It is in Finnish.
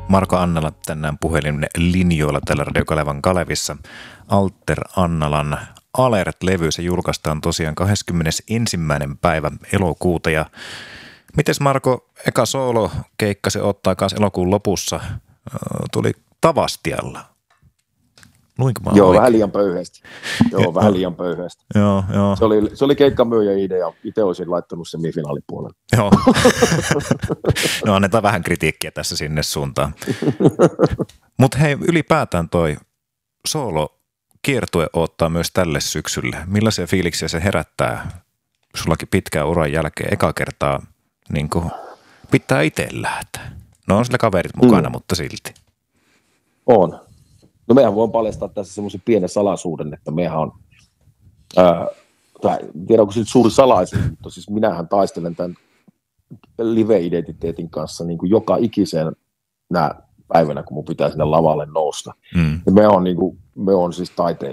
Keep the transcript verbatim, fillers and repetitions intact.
Marko Annala tänään puhelinlinjoilla tällä Radio Kalevan Kalevissa. Alter Annalan Alert-levy, se julkaistaan tosiaan kahdeskymmenesensimmäinen päivä elokuuta. Ja mites Marko, eka soolo-keikka se ottaa kanssa elokuun lopussa, tuli Tavastialla. Luinko mä Joo, oikein? vähän liian pöyhästi. Joo, vähän liian pöyhästi. Joo, joo. Se oli, se oli keikkamyyjän idea. Itse olisin laittanut semifinaalipuolelle. Joo. No annetaan vähän kritiikkiä tässä sinne suuntaan. Mutta hei, ylipäätään toi soolo-kiertue odottaa myös tälle syksylle. Millaisia fiiliksiä se herättää sullakin pitkään uran jälkeen eka kertaa niin pitää itse lähteä? No on sillä kaverit mukana, mm. mutta silti. On. No mehän voin paljastaa tässä semmoisen pienen salaisuuden, että mehän on, ää, tai en tiedä onko se nyt suuri salaisuus, mutta siis minähän taistelen tämän live-identiteetin kanssa niin kuin joka ikiseen nää päivänä, kun mun pitää sinne lavalle nousta. Mm. Ja me on, niin kuin, me on siis taiteilijoita.